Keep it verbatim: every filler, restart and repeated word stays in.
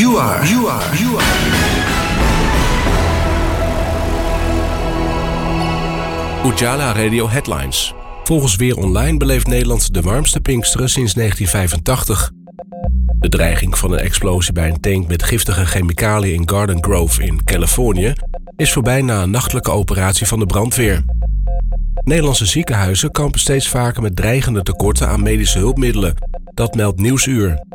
You are. You are. You are. Ujala Radio Headlines. Volgens Weer Online beleeft Nederland de warmste Pinksteren sinds negentien vijfentachtig. De dreiging van een explosie bij een tank met giftige chemicaliën in Garden Grove in Californië is voorbij na een nachtelijke operatie van de brandweer. Nederlandse ziekenhuizen kampen steeds vaker met dreigende tekorten aan medische hulpmiddelen. Dat meldt Nieuwsuur.